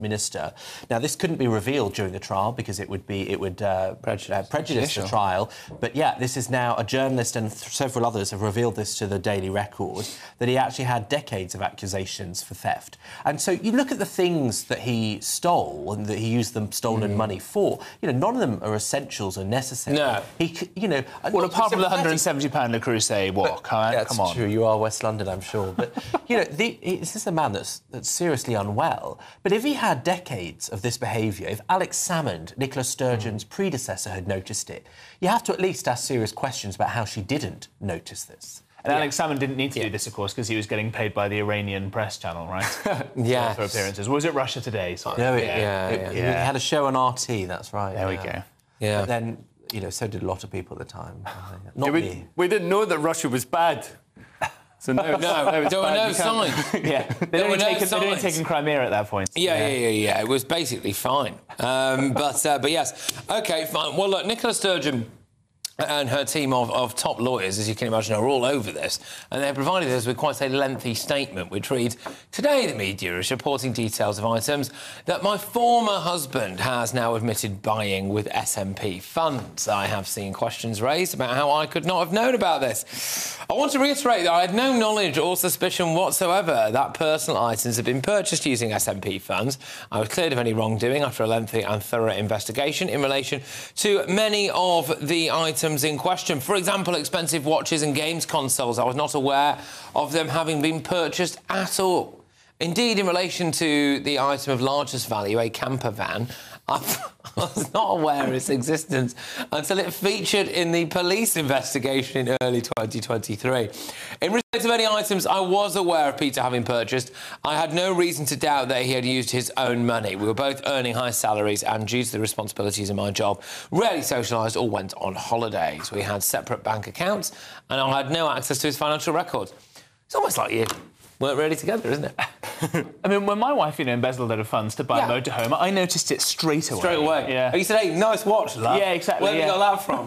minister. Now, this couldn't be revealed during the trial because it would prejudice the trial. But yeah, this is now a journalist and several others have revealed this to the Daily Record, that he actually had decades of accusations for theft. And so you look at the things that he stole and that he used the stolen money for. You know, none of them are essentials or necessary. No. Well, apart from the £170 Le Creuset walk, that's come on. true. You are West London, I'm sure. But you know, this is a man that's seriously unwell. But if he had decades of this behaviour, if Alex Salmond, Nicola Sturgeon's predecessor, had noticed it, you have to at least ask serious questions about how she didn't notice this. And Alex Salmond didn't need to do this, of course, because he was getting paid by the Iranian press channel, right? Yeah. For appearances. Or was it Russia Today? Sorry. No, he had a show on RT, that's right. There we go. Yeah. But then, you know, so did a lot of people at the time. Not me. We didn't know that Russia was bad. So no, there were no signs. Yeah, they'd only taken Crimea at that point. Yeah. It was basically fine. But yes. OK, fine. Well, look, Nicola Sturgeon and her team of top lawyers, as you can imagine, are all over this. And they provided us with quite a lengthy statement, which reads, "Today the media is reporting details of items that my former husband has now admitted buying with SNP funds. I have seen questions raised about how I could not have known about this. I want to reiterate that I had no knowledge or suspicion whatsoever that personal items had been purchased using SNP funds. I was cleared of any wrongdoing after a lengthy and thorough investigation in relation to many of the items in question. For example, expensive watches and games consoles. I was not aware of them having been purchased at all. Indeed, in relation to the item of largest value, a camper van, I was not aware of its existence until it featured in the police investigation in early 2023. In respect of any items I was aware of Peter having purchased, I had no reason to doubt that he had used his own money. We were both earning high salaries and, due to the responsibilities of my job, rarely socialised or went on holidays. We had separate bank accounts and I had no access to his financial records." It's almost like you weren't really together, isn't it? I mean, when my wife, embezzled a load of funds to buy a motorhome, I noticed it straight away. Straight away. Yeah. You said, "Hey, nice watch, love." Yeah, exactly. Where have you got that from?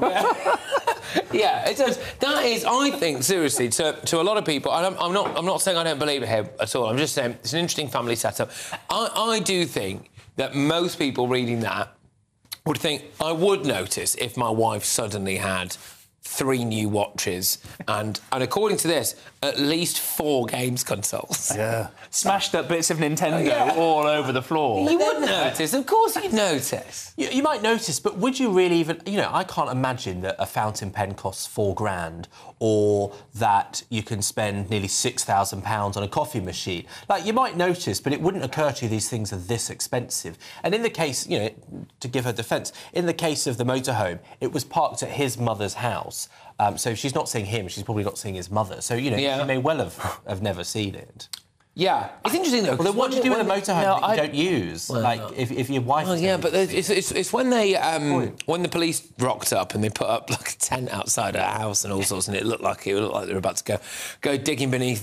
Yeah, it does. That is, I think, seriously, to a lot of people, and I'm not saying I don't believe it here at all. I'm just saying it's an interesting family setup. I do think that most people reading that would think I would notice if my wife suddenly had 3 new watches and according to this, at least 4 games consoles. Yeah. Smashed up bits of Nintendo all over the floor. You would notice. Of course you'd notice. You might notice, but would you really even... You know, I can't imagine that a fountain pen costs £4,000 or that you can spend nearly £6,000 on a coffee machine. Like, you might notice, but it wouldn't occur to you these things are this expensive. And in the case, you know, to give her defence, in the case of the motorhome, it was parked at his mother's house. So she's not seeing him, she's probably not seeing his mother. So, you know, she may well have never seen it. Yeah, it's interesting though. Well, then what do you do with a motorhome that you don't use? Well, like if your wife. Well, yeah, but it's when they when the police rocked up and they put up like a tent outside our house and all sorts, and it looked like they were about to go digging beneath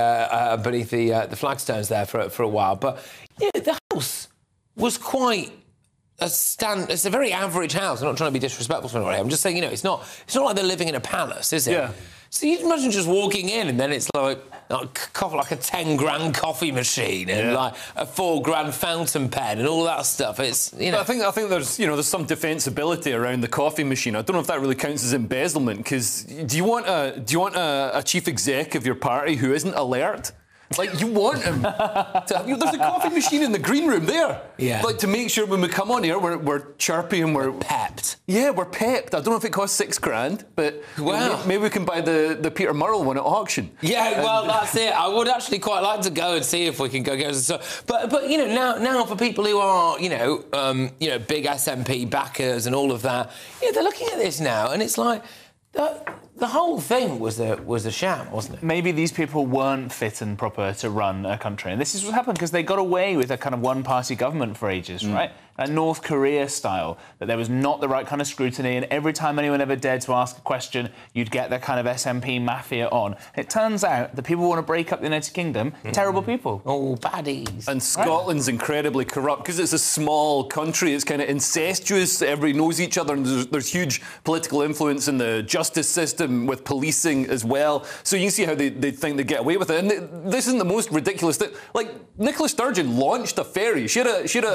the flagstones there for a while. But yeah, the house was quite. It's a very average house. I'm not trying to be disrespectful to anybody. I'm just saying, you know, it's not like they're living in a palace, is it? Yeah. So you'd imagine just walking in and then it's like a £10,000 coffee machine and like a £4,000 fountain pen and all that stuff. It's, you know. I think there's some defensibility around the coffee machine. I don't know if that really counts as embezzlement, because do you want a chief exec of your party who isn't alert? Like, you want him to... there's a coffee machine in the green room there. Yeah. Like, to make sure when we come on here, we're chirpy and we're... pepped. Yeah, we're pepped. I don't know if it costs $6,000, but... Wow. Maybe we can buy the Peter Murrell one at auction. Yeah, well, that's it. I would actually quite like to go and see if we can go get some... But you know, now for people who are, big SNP backers and all of that, they're looking at this now and it's like... The whole thing was a sham, wasn't it? Maybe these people weren't fit and proper to run a country. And this is what happened because they got away with a kind of one-party government for ages, right? A North Korea style, that there was not the right kind of scrutiny, and every time anyone ever dared to ask a question, you'd get the kind of SNP mafia on. It turns out the people who want to break up the United Kingdom, terrible people. Oh, baddies. And Scotland's incredibly corrupt because it's a small country. It's kind of incestuous. Everybody knows each other, and there's huge political influence in the justice system. system with policing as well. So you can see how they think they get away with it. And this isn't the most ridiculous thing. Like, Nicola Sturgeon launched a ferry. She had a